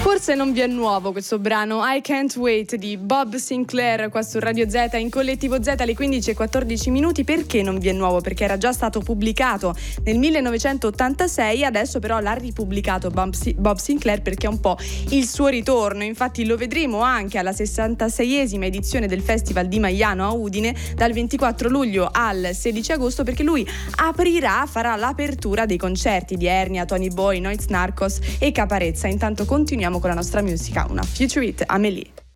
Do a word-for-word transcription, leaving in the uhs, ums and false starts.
Forse non vi è nuovo questo brano I Can't Wait di Bob Sinclair qua su Radio Z in Collettivo Z alle quindici e quattordici minuti. Perché non vi è nuovo? Perché era già stato pubblicato nel millenovecentottantasei, adesso però l'ha ripubblicato Bob, Bob Sinclair perché è un po' il suo ritorno. Infatti lo vedremo anche alla sessantaseiesima edizione del Festival di Maiano a Udine dal ventiquattro luglio al sedici agosto, perché lui aprirà, farà l'apertura dei concerti di Ernia, Tony Boy, Noyz Narcos e Caparezza. Intanto continuiamo con la nostra musica, una future hit, Amélie.